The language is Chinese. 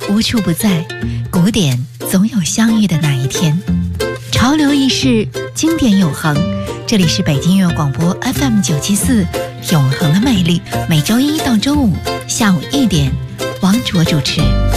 无处不在，古典总有相遇的那一天。潮流易逝，经典永恒。这里是北京音乐广播 FM 974，永恒的魅力。每周一到周五下午1点，王卓主持。